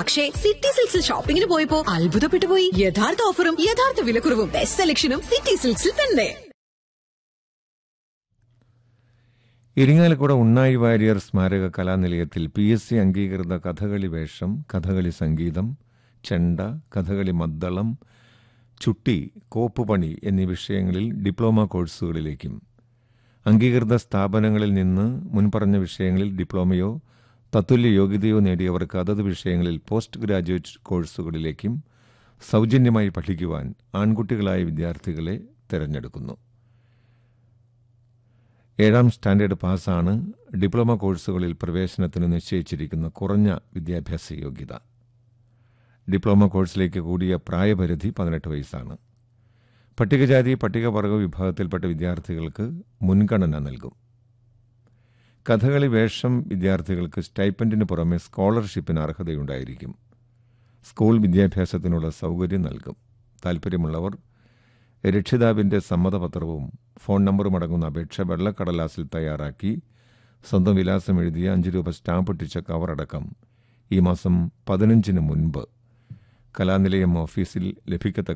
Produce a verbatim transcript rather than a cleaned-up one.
പക്ഷേ സിറ്റി സിൽക്സിൽ ഷോപ്പിംഗിന് പോയപ്പോ അത്ഭുതപ്പെട്ടു പോയി. യഥാർത്ഥ ഓഫറും യഥാർത്ഥ വിലക്കുറവും ബെസ്റ്റ് സെലക്ഷനും സിറ്റി സിൽക്സിൽ തന്നെ. ഇരിങ്ങാലക്കുട ഉണ്ണായി വാര്യർ സ്മാരക കലാനിലയത്തിൽ പി എസ് സി അംഗീകൃത കഥകളി വേഷം, കഥകളി സംഗീതം, ചെണ്ട, കഥകളി മദ്ദളം, ചുട്ടി, കോപ്പുപണി എന്നീ വിഷയങ്ങളിൽ ഡിപ്ലോമ കോഴ്സുകളിലേക്കും അംഗീകൃത സ്ഥാപനങ്ങളിൽ നിന്ന് മുൻപറഞ്ഞ വിഷയങ്ങളിൽ ഡിപ്ലോമയോ തത്തുല്യ യോഗ്യതയോ നേടിയവർക്ക് അതത് വിഷയങ്ങളിൽ പോസ്റ്റ് ഗ്രാജുവേറ്റ് കോഴ്സുകളിലേക്കും സൗജന്യമായി പഠിക്കുവാൻ ആൺകുട്ടികളായ വിദ്യാർത്ഥികളെ തിരഞ്ഞെടുക്കുന്നു. ഏഴാം സ്റ്റാൻഡേർഡ് പാസ്സാണ് ഡിപ്ലോമ കോഴ്സുകളിൽ പ്രവേശനത്തിന് നിശ്ചയിച്ചിരിക്കുന്ന കുറഞ്ഞ വിദ്യാഭ്യാസ യോഗ്യത. ഡിപ്ലോമ കോഴ്സിലേക്ക് കൂടിയ പ്രായപരിധി പതിനെട്ട് വയസ്സാണ്. പട്ടികജാതി പട്ടികവർഗ വിഭാഗത്തിൽപ്പെട്ട വിദ്യാർത്ഥികൾക്ക് മുൻഗണന നൽകും. കഥകളി വേഷം വിദ്യാർത്ഥികൾക്ക് സ്റ്റൈപ്പൻഡിന് പുറമെ സ്കോളർഷിപ്പിന് അർഹതയുണ്ടായിരിക്കും. സ്കൂൾ വിദ്യാഭ്യാസത്തിനുള്ള സൗകര്യം നൽകും. താൽപ്പര്യമുള്ളവർ രക്ഷിതാവിൻ്റെ സമ്മതപത്രവും ഫോൺ നമ്പറും അടങ്ങുന്ന അപേക്ഷ വെള്ളക്കടലാസിൽ തയ്യാറാക്കി സ്വന്തം വിലാസം എഴുതിയ അഞ്ച് രൂപ സ്റ്റാമ്പ് ഒട്ടിച്ച കവറടക്കം ഈ മാസം പതിനഞ്ചിന് മുൻപ് കലാനിലയം ഓഫീസിൽ ലഭിക്കത്തക്ക